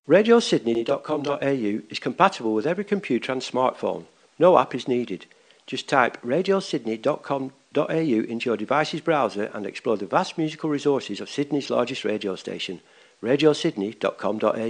RadioSydney.com.au is compatible with every computer and smartphone. No app is needed. Just type RadioSydney.com.au into your device's browser and explore the vast musical resources of Sydney's largest radio station, RadioSydney.com.au.